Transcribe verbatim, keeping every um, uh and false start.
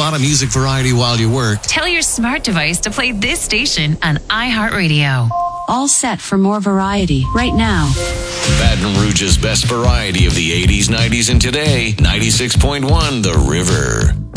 lot of music variety while you work, tell your smart device to play this station on iHeartRadio. All set for more variety right now. Baton Rouge's best variety of the eighties, nineties, and today. ninety-six point one The River.